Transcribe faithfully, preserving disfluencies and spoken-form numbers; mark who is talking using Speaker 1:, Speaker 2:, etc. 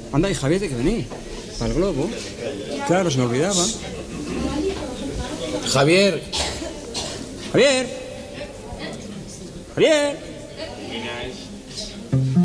Speaker 1: Anda, y Javier, ¿de qué venís? Para el globo. Claro, se me olvidaba.
Speaker 2: Javier.
Speaker 1: Javier. Javier.